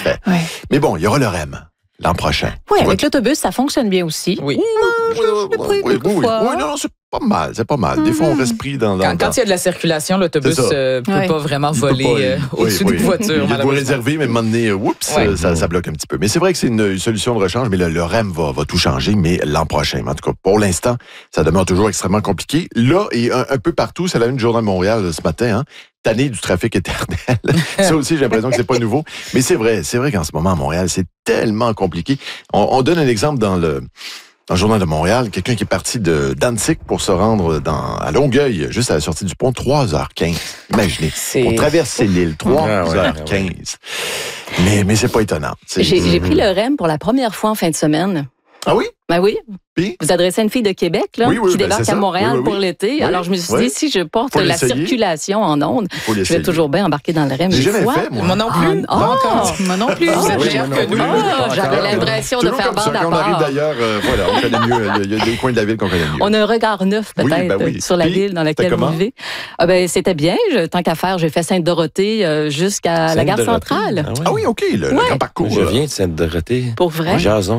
parfait. Ouais. Mais bon, il y aura le REM l'an prochain. Oui, avec l'autobus, ça fonctionne bien aussi. Oui. Oui, non, c'est pas mal. Des fois, on reste pris dans... Quand il y a de la circulation, l'autobus ne peut pas vraiment voler au-dessus des voitures. Il doit réserver, mais à un moment donné, ça bloque un petit peu. Mais c'est vrai que c'est une solution de rechange, mais le REM va tout changer, mais l'an prochain. Mais en tout cas, pour l'instant, ça demeure toujours extrêmement compliqué. Là, et un peu partout, c'est la une journée à Montréal ce matin, tanné du trafic éternel. Ça aussi, j'ai l'impression que c'est pas nouveau. Mais c'est vrai qu'en ce moment, à Montréal, c'est tellement compliqué. On donne un exemple dans le Journal de Montréal, quelqu'un qui est parti de Dantzig pour se rendre à Longueuil, juste à la sortie du pont, 3h15. Imaginez, pour traverser l'île, 3h15. Mais c'est pas étonnant. J'ai pris le REM pour la première fois en fin de semaine. Ah oui? Ben oui. Puis? Vous adressez à une fille de Québec qui débarque à Montréal pour l'été. Oui, alors, je me suis dit, si je porte faut la l'essayer. Circulation en ondes, je vais toujours bien embarquer dans le REM. J'ai jamais fait, moi. Moi non plus. Moi non plus. Vous êtes meilleur que nous. J'avais l'impression de faire bande à Quand on arrive part. d'ailleurs, on connaît mieux. Il y a des coins de la ville qu'on connaît mieux. On a un regard neuf, peut-être, sur la ville dans laquelle vous vivez. C'était bien. Tant qu'à faire, j'ai fait Sainte-Dorothée jusqu'à la gare centrale. Ah oui, OK, le grand parcours. Je viens de Sainte-Dorothée. Pour vrai? Jason.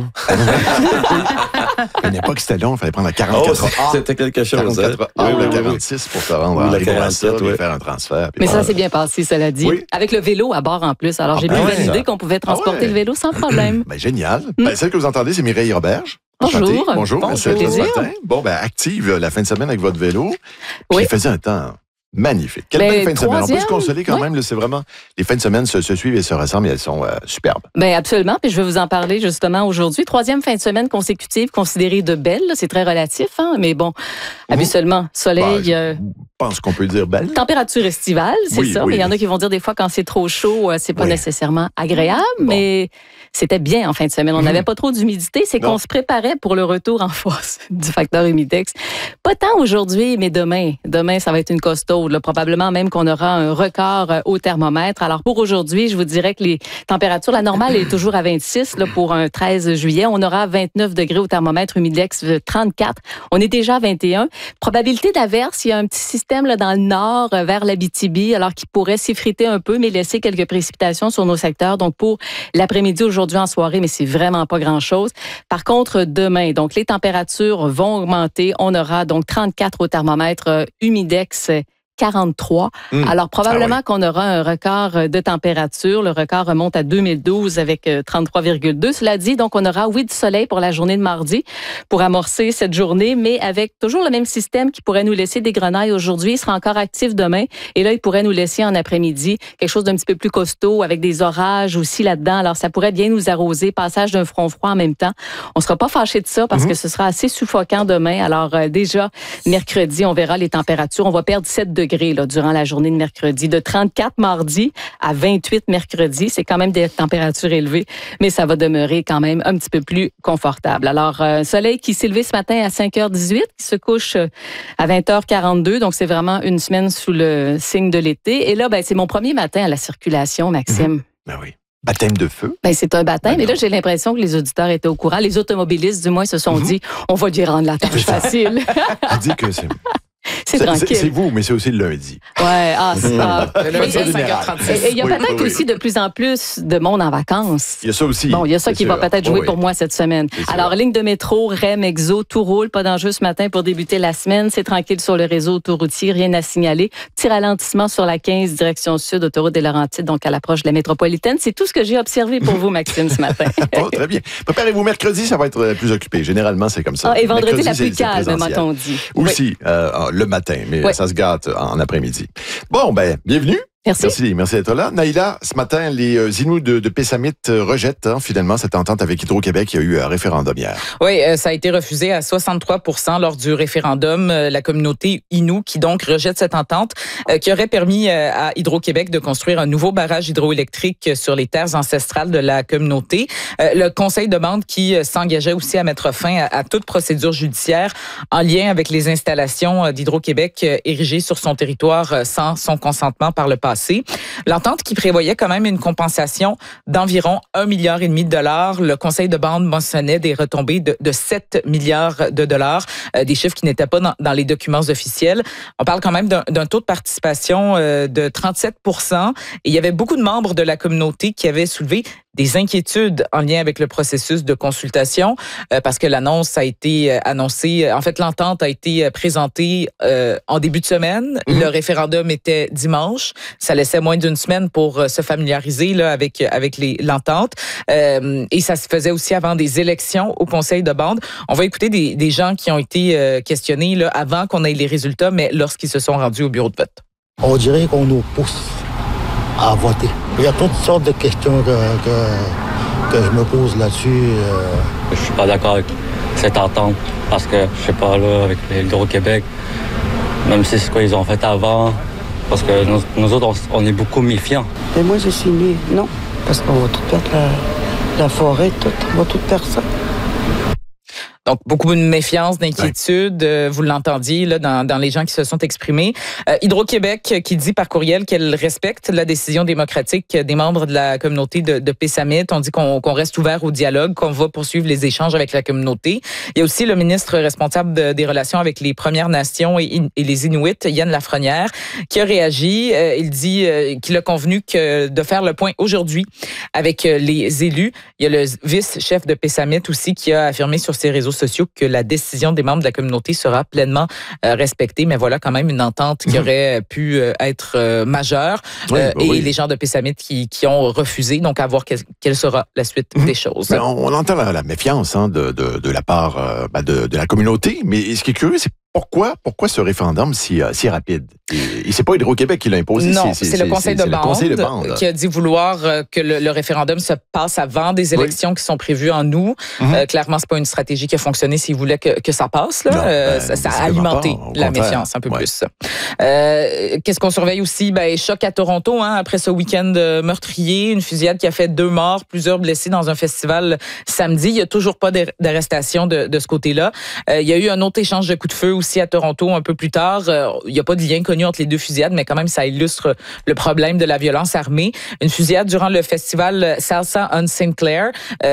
À une époque, c'était long, il fallait prendre la 44 A. C'était quelque chose. 44 A ou la 46 pour se rendre à la 47, et faire un transfert. Mais ça s'est bien passé, cela dit. Oui. Avec le vélo à bord en plus. Alors, j'ai pu valider qu'on pouvait transporter le vélo sans problème. Génial. Celle que vous entendez, c'est Mireille Roberge. Bonjour. Bonjour. Bonjour. Ce matin. Bon, active la fin de semaine avec votre vélo. Puis il faisait un temps magnifique. Quelle belle fin de semaine. On peut se consoler quand même. C'est vraiment, les fins de semaine se suivent et se ressemblent et elles sont superbes. Absolument. Puis je vais vous en parler justement aujourd'hui. 3e fin de semaine consécutive considérée de belle. C'est très relatif, mais bon, habituellement, soleil... je pense qu'on peut dire belle. Température estivale, c'est ça. Mais il y en a qui vont dire des fois quand c'est trop chaud, c'est pas nécessairement agréable, mais c'était bien en fin de semaine. On n'avait pas trop d'humidité. C'est qu'on se préparait pour le retour en force du facteur humidex. Pas tant aujourd'hui, mais demain. Demain, ça va être une costaude. Probablement même qu'on aura un record au thermomètre. Alors pour aujourd'hui, je vous dirais que les températures, la normale est toujours à 26 pour un 13 juillet. On aura 29 degrés au thermomètre, humidex 34. On est déjà à 21. Probabilité d'averse, il y a un petit système dans le nord vers l'Abitibi, alors qui pourrait s'effriter un peu, mais laisser quelques précipitations sur nos secteurs. Donc pour l'après-midi, aujourd'hui en soirée, mais c'est vraiment pas grand-chose. Par contre, demain, donc les températures vont augmenter. On aura donc 34 au thermomètre, humidex 43. Alors, probablement qu'on aura un record de température. Le record remonte à 2012 avec 33,2. Cela dit, donc, on aura, du soleil pour la journée de mardi pour amorcer cette journée, mais avec toujours le même système qui pourrait nous laisser des grenailles aujourd'hui. Il sera encore actif demain. Et là, il pourrait nous laisser en après-midi quelque chose d'un petit peu plus costaud avec des orages aussi là-dedans. Alors, ça pourrait bien nous arroser. Passage d'un front froid en même temps. On sera pas fâché de ça parce que ce sera assez suffocant demain. Alors, déjà, mercredi, on verra les températures. On va perdre 7 degrés durant la journée de mercredi. De 34 mardi à 28 mercredi, c'est quand même des températures élevées, mais ça va demeurer quand même un petit peu plus confortable. Alors, soleil qui s'est levé ce matin à 5h18, qui se couche à 20h42, donc c'est vraiment une semaine sous le signe de l'été. Et là, c'est mon premier matin à la circulation, Maxime. Ben oui. Baptême de feu? C'est un baptême. Et là, j'ai l'impression que les auditeurs étaient au courant. Les automobilistes, du moins, se sont dit, on va lui rendre la tâche facile. Je dis que c'est... C'est tranquille. C'est vous, mais c'est aussi le lundi. Ouais, c'est ça. Le lundi à 5h36. Et il y a peut-être aussi de plus en plus de monde en vacances. Il y a ça aussi. Bon, il y a ça qui va peut-être jouer pour moi cette semaine. Alors, ligne de métro, REM, Exo, tout roule. Pas d'enjeu ce matin pour débuter la semaine. C'est tranquille sur le réseau autoroutier, rien à signaler. Petit ralentissement sur la 15, direction sud, autoroute des Laurentides, donc à l'approche de la métropolitaine. C'est tout ce que j'ai observé pour vous, Maxime, ce matin. Très bien. Préparez-vous mercredi, ça va être plus occupé. Généralement, c'est comme ça. Et vendredi, mercredi, la plus calme, m'a-t-on dit. Aussi, le matin, mais ça se gâte en après-midi. Bon, bienvenue. Merci d'être là. Naïla, ce matin, les Inuits de Pessamit rejettent finalement cette entente avec Hydro-Québec. Il y a eu un référendum hier. Oui, ça a été refusé à 63% lors du référendum. La communauté Innu qui donc rejette cette entente qui aurait permis à Hydro-Québec de construire un nouveau barrage hydroélectrique sur les terres ancestrales de la communauté. Le conseil demande qui s'engageait aussi à mettre fin à toute procédure judiciaire en lien avec les installations d'Hydro-Québec érigées sur son territoire sans son consentement par le passé. L'entente qui prévoyait quand même une compensation d'environ 1,5 milliard de dollars. Le conseil de bande mentionnait des retombées de 7 milliards de dollars, des chiffres qui n'étaient pas dans les documents officiels. On parle quand même d'un taux de participation de 37%. Et il y avait beaucoup de membres de la communauté qui avaient soulevé des inquiétudes en lien avec le processus de consultation parce que l'annonce a été annoncée. En fait, l'entente a été présentée en début de semaine. Le référendum était dimanche. Ça laissait moins d'une semaine pour se familiariser là, avec l'entente. Et ça se faisait aussi avant des élections au conseil de bande. On va écouter des gens qui ont été questionnés là, avant qu'on ait les résultats, mais lorsqu'ils se sont rendus au bureau de vote. On dirait qu'on nous pousse à voter. Il y a toutes sortes de questions que je me pose là-dessus. Je suis pas d'accord avec cette entente parce que, je sais pas, là, avec l'Hydro-Québec, même si c'est ce qu'ils ont fait avant, parce que nous autres, on est beaucoup méfiants. Mais moi, je suis née, non, parce qu'on va tout perdre la forêt, on va tout perdre ça. Donc, beaucoup de méfiance, d'inquiétude. Vous l'entendiez là, dans les gens qui se sont exprimés. Hydro-Québec qui dit par courriel qu'elle respecte la décision démocratique des membres de la communauté de Pessamit. On dit qu'on reste ouvert au dialogue, qu'on va poursuivre les échanges avec la communauté. Il y a aussi le ministre responsable des relations avec les Premières Nations et les Inuits, Yann Lafrenière, qui a réagi. Il dit qu'il a convenu de faire le point aujourd'hui avec les élus. Il y a le vice-chef de Pessamit aussi qui a affirmé sur ses réseaux sociaux que la décision des membres de la communauté sera pleinement respectée. Mais voilà quand même une entente qui aurait pu être majeure. Et les gens de Pessamit qui ont refusé. Donc, à voir quelle sera la suite des choses. Mais on entend la méfiance de la part de la communauté. Mais ce qui est curieux, c'est pourquoi ce référendum si rapide? Et c'est pas Hydro-Québec qui l'a imposé. Non, c'est le conseil de bande qui a dit vouloir que le référendum se passe avant des élections qui sont prévues en août. Clairement, c'est pas une stratégie qui a fonctionné s'ils voulaient que ça passe. Là. Ça a alimenté la méfiance un peu plus. Qu'est-ce qu'on surveille aussi? Choc à Toronto, après ce week-end meurtrier, une fusillade qui a fait 2 morts, plusieurs blessés dans un festival samedi. Il n'y a toujours pas d'arrestation de ce côté-là. Il y a eu un autre échange de coups de feu aussi à Toronto un peu plus tard. Il n'y a pas de lien connu entre les 2 fusillades, mais quand même, ça illustre le problème de la violence armée. Une fusillade durant le festival Salsa on St. Clair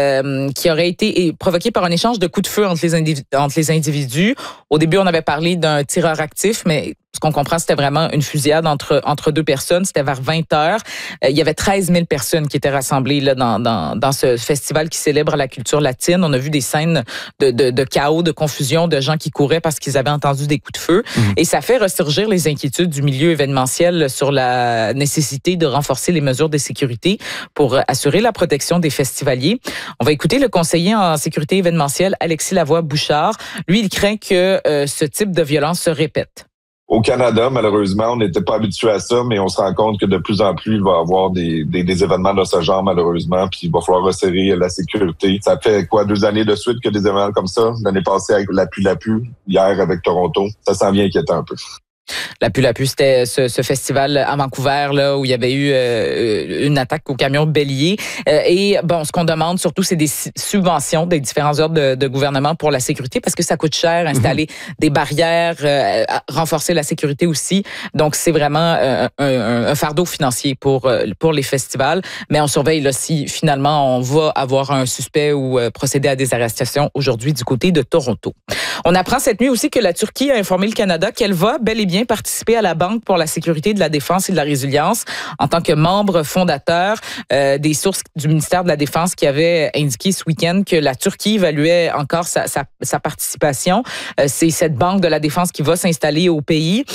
qui aurait été provoquée par un échange de coups de feu entre les individus. Au début, on avait parlé d'un tireur actif, mais ce qu'on comprend, c'était vraiment une fusillade entre 2 personnes. C'était vers 20 heures. Il y avait 13 000 personnes qui étaient rassemblées là, dans ce festival qui célèbre la culture latine. On a vu des scènes de chaos, de confusion, de gens qui couraient parce qu'ils avaient entendu des coups de feu. Et ça fait ressurgir les inquiétudes du milieu événementiel sur la nécessité de renforcer les mesures de sécurité pour assurer la protection des festivaliers. On va écouter le conseiller en sécurité événementielle, Alexis Lavoie-Bouchard. Lui, il craint que ce type de violence se répète. Au Canada, malheureusement, on n'était pas habitué à ça, mais on se rend compte que de plus en plus, il va y avoir des événements de ce genre, malheureusement, puis il va falloir resserrer la sécurité. Ça fait 2 années de suite que des événements comme ça? L'année passée avec la pluie, hier avec Toronto. Ça s'en vient inquiétant un peu. La Pu, c'était ce festival à Vancouver là où il y avait eu une attaque au camion bélier. Et bon, ce qu'on demande surtout, c'est des subventions des différents ordres de gouvernement pour la sécurité parce que ça coûte cher, installer des barrières, renforcer la sécurité aussi. Donc, c'est vraiment un fardeau financier pour les festivals. Mais on surveille là si finalement on va avoir un suspect ou procéder à des arrestations aujourd'hui du côté de Toronto. On apprend cette nuit aussi que la Turquie a informé le Canada qu'elle va bel et bien participer à la Banque pour la sécurité de la défense et de la résilience en tant que membre fondateur. Des sources du ministère de la Défense qui avaient indiqué ce week-end que la Turquie évaluait encore sa participation. C'est cette Banque de la défense qui va s'installer au pays.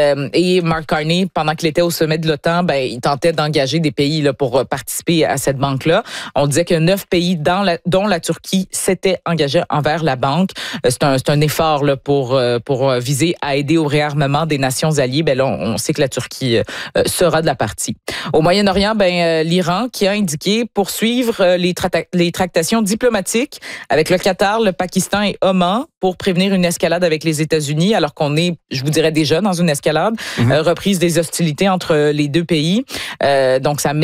Et Mark Carney, pendant qu'il était au sommet de l'OTAN, il tentait d'engager des pays là, pour participer à cette banque-là. On disait que 9 pays, dont la Turquie, s'étaient engagés envers la banque. C'est un effort là, pour viser à aider au réarmement des nations alliées. Là, on sait que la Turquie sera de la partie. Au Moyen-Orient, l'Iran qui a indiqué poursuivre les tractations diplomatiques avec le Qatar, le Pakistan et Oman pour prévenir une escalade avec les États-Unis, alors qu'on est, je vous dirais déjà, dans une escalade, reprise des hostilités entre les 2 pays. Donc, ça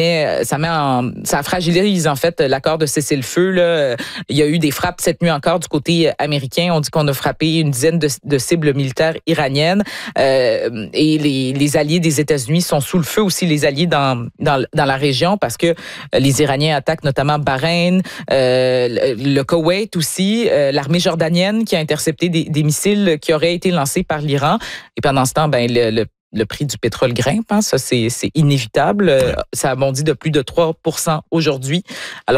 fragilise en fait l'accord de cessez-le-feu. Là. Il y a eu des frappes cette nuit encore du côté américain. On dit qu'on a frappé une dizaine de cibles militaires iraniennes. Et les alliés des États-Unis sont sous le feu aussi, les alliés dans la région, parce que les Iraniens attaquent notamment Bahreïn, le Koweït aussi, l'armée jordanienne qui a intercepté des missiles qui auraient été lancés par l'Iran. Et pendant ce temps, le prix du pétrole grimpe. Ça, c'est inévitable. Ça a bondi de plus de 3% aujourd'hui. Alors